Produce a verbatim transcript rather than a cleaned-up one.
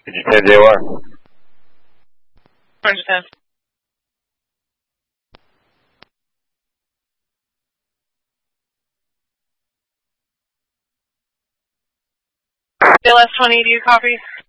Did you say J Y? Orange ten. L S twenty, do you copy?